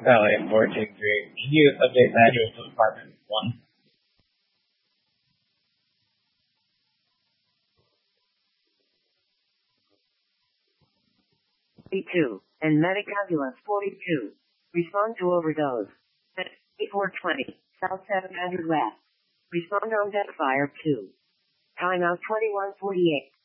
LA 423. Can you update the address of apartment 1? Two and medic ambulance 42. Respond to overdose. At 8420 South 700 West. Respond on deck fire 2. Timeout 2148.